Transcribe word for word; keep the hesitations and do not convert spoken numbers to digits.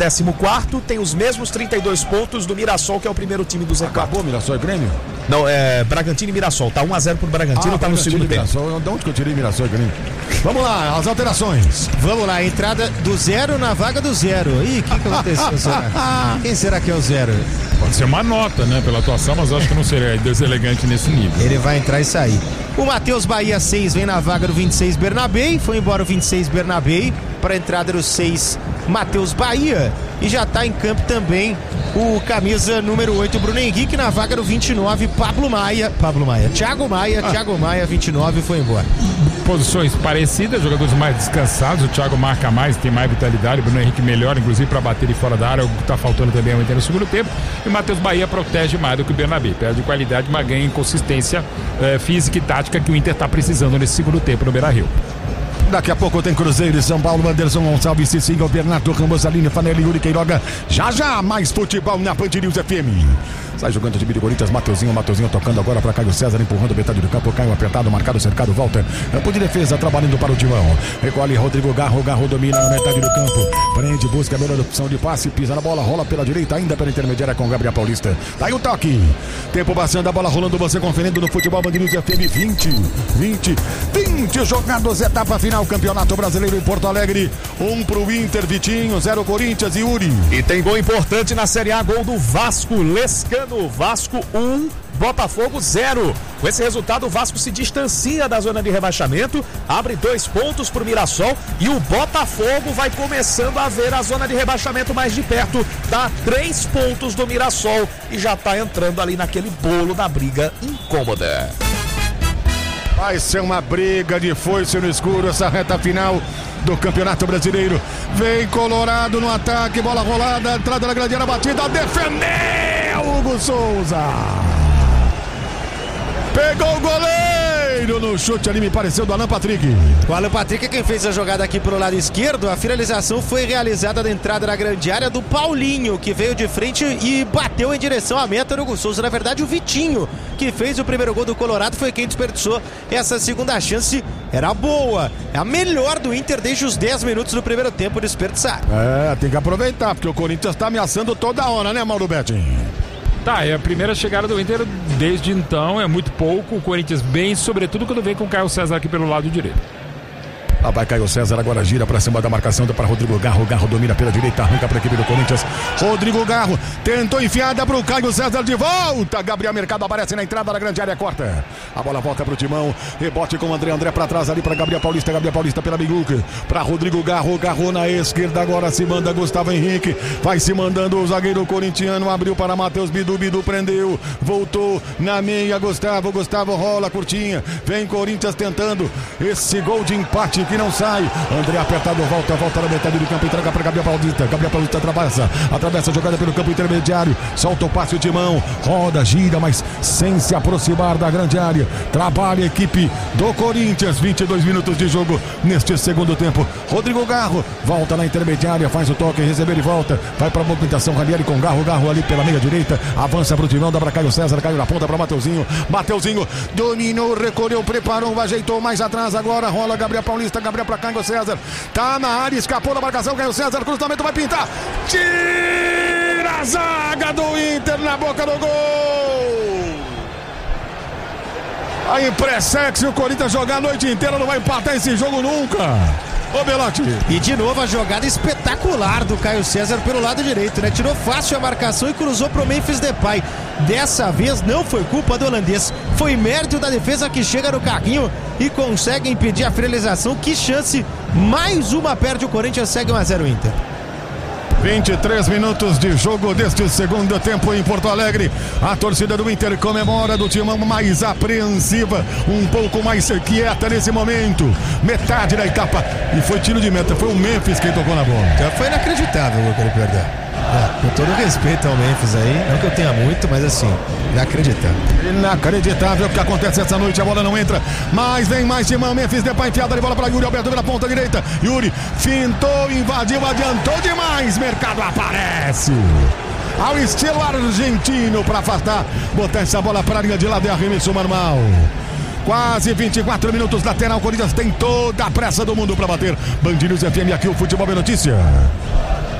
décimo quarto, tem os mesmos trinta e dois pontos do Mirassol, que é o primeiro time do Z quatro. Acabou Mirassol e Grêmio? Não, é Bragantino e Mirassol. Tá um a zero pro Bragantino, ah, tá no segundo tempo. De onde que eu tirei Mirassol e Grêmio? Vamos lá, as alterações. Vamos lá, entrada do zero na vaga do zero. Ih, o que, que aconteceu, será? Quem será que é o zero? Pode ser uma nota, né, pela atuação, mas eu acho que não seria deselegante nesse nível. Ele vai entrar e sair. O Matheus Bahia seis vem na vaga do vinte e seis Bernabei. Foi embora o vinte e seis Bernabei para a entrada do seis Matheus Bahia. E já está em campo também o camisa número oito Bruno Henrique na vaga do vinte e nove Pablo Maia. Pablo Maia. Thiago Maia. Ah. Thiago Maia, vinte e nove, foi embora. Posições parecidas, jogadores mais descansados. O Thiago marca mais, tem mais vitalidade. O Bruno Henrique melhor, inclusive para bater de fora da área, o que está faltando também ao no segundo tempo. E o Matheus Bahia protege mais do que o Bernabé. Perde qualidade, mas ganha em consistência eh, física e tática que o Inter está precisando nesse segundo tempo no Beira-Rio. Daqui a pouco tem Cruzeiro e São Paulo, Anderson Gonçalves, Cicinho, Bernardo Ramos, Aline, Fanelli, Yuri Queiroga. Já já mais futebol na Band News F M. Sai jogando o time de Corinthians, Mateuzinho, Mateuzinho tocando agora para Caio César, empurrando metade do campo, Caio apertado, marcado, cercado, volta. Campo de defesa, trabalhando para o timão. Recolhe Rodrigo Garro, Garro domina na metade do campo. Prende, busca a melhor opção de passe, pisa na bola, rola pela direita, ainda pela intermediária com Gabriel Paulista. Tá aí o toque. Tempo passando, a bola rolando, você conferindo no futebol Band News F M. vinte, vinte, vinte jogados, etapa final, Campeonato Brasileiro em Porto Alegre. Um pro Inter, Vitinho, zero Corinthians e Yuri. E tem gol importante na Série A, gol do Vasco, Lescano. Vasco um, Botafogo zero. Com esse resultado, o Vasco se distancia da zona de rebaixamento, abre dois pontos para o Mirassol e o Botafogo vai começando a ver a zona de rebaixamento mais de perto, dá três pontos do Mirassol e já está entrando ali naquele bolo da briga incômoda. Vai ser uma briga de foice no escuro essa reta final do Campeonato Brasileiro. Vem Colorado no ataque, bola rolada, entrada na grande área, batida, defendeu Hugo Souza. Pegou o goleiro no chute ali, me pareceu do Alan Patrick. O Alan Patrick é quem fez a jogada aqui pro lado esquerdo. A finalização foi realizada na entrada na grande área do Paulinho, que veio de frente e bateu em direção à meta do Hugo Souza. Na verdade, o Vitinho, que fez o primeiro gol do Colorado, foi quem desperdiçou essa segunda chance. Era boa, é a melhor do Inter desde os dez minutos do primeiro tempo desperdiçar. É, tem que aproveitar, porque o Corinthians tá ameaçando toda hora, né, Mauro Betting? Tá, é a primeira chegada do Inter desde então, é muito pouco. O Corinthians bem, sobretudo quando vem com o Caio César aqui pelo lado direito. Lá vai Caio César, agora gira para cima da marcação, dá para Rodrigo Garro, Garro domina pela direita, arranca para a equipe do Corinthians. Rodrigo Garro tentou enfiada para o Caio César de volta. Gabriel Mercado aparece na entrada da grande área, corta. A bola volta para o timão, rebote com o André, André para trás ali para Gabriel Paulista, Gabriel Paulista pela Miguca, para Rodrigo Garro, Garro na esquerda, agora se manda Gustavo Henrique, vai se mandando o zagueiro corintiano, abriu para Matheus Bidu, Bidu prendeu, voltou na meia, Gustavo, Gustavo rola curtinha, vem Corinthians tentando esse gol de empate que não sai. André apertado, volta, volta na metade do campo, entrega para Gabriel Paulista. Gabriel Paulista atravessa, atravessa a jogada pelo campo intermediário, solta o passe, o timão, roda, gira, mas sem se aproximar da grande área. Trabalha a equipe do Corinthians, vinte e dois minutos de jogo neste segundo tempo. Rodrigo Garro volta na intermediária, faz o toque, receber e volta, vai para a movimentação, Ranieri com Garro, Garro ali pela meia direita, avança para o timão, dá para Caio César, caiu na ponta para Mateuzinho, Mateuzinho dominou, recolheu, preparou, ajeitou mais atrás, agora rola Gabriel Paulista, Gabriel para Caio César, tá na área, escapou da marcação, Caio César, cruzamento vai pintar, tira a zaga do Inter na boca do gol. A impressão é que se o Corinthians jogar a noite inteira não vai empatar esse jogo nunca. Ô Belotti. E de novo a jogada espetacular do Caio César pelo lado direito, né? Tirou fácil a marcação e cruzou pro Memphis Depay. Dessa vez não foi culpa do holandês, foi mérito da defesa que chega no carrinho e consegue impedir a finalização. Que chance, mais uma perde o Corinthians, segue um a zero Inter. vinte e três minutos de jogo deste segundo tempo em Porto Alegre. A torcida do Inter comemora, do timão mais apreensiva, um pouco mais quieta nesse momento. Metade da etapa e foi tiro de meta, foi o Memphis quem tocou na bola. Já foi inacreditável o que ele perdeu. É, com todo respeito ao Memphis aí, não que eu tenha muito, mas assim, inacreditável. Inacreditável o que acontece essa noite, a bola não entra, mas vem mais de mão, Memphis Depay enfiada de bola para Yuri Alberto pela ponta direita, Yuri fintou, invadiu, adiantou demais, Mercado aparece ao estilo argentino para afastar, botar essa bola para a linha de lado e arremesso manual. Quase vinte e quatro minutos lateral, Corinthians tem toda a pressa do mundo para bater. Band News F M, aqui o Futebol é Notícia.